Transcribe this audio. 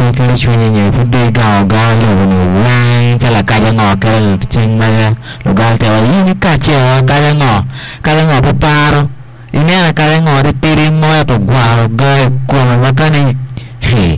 cái chuyện như phút đi gạo gạo lù lù lai chắc là cái ngò cái trên mà lù gạo thì ini kacau cái ngò papa ini là cái ngò di piring mo ya tuh gua gua makan nih